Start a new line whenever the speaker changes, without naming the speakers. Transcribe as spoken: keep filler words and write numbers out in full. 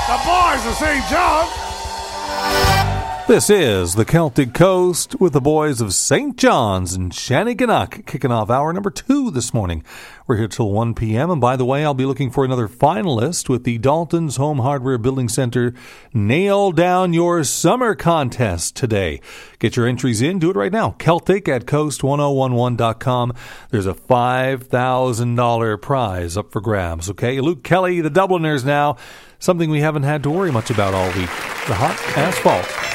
The boys of Saint John.
This is the Celtic Coast with the boys of Saint John's and Shanneyganock, kicking off hour number two this morning. We're here till one p.m. And by the way, I'll be looking for another finalist with the Dalton's Home Hardware Building Center Nail Down Your Summer Contest today. Get your entries in. Do it right now. Celtic at coast ten eleven dot com. There's a five thousand dollars prize up for grabs. Okay, Luke Kelly, the Dubliners now. Something we haven't had to worry much about all week. The hot asphalt.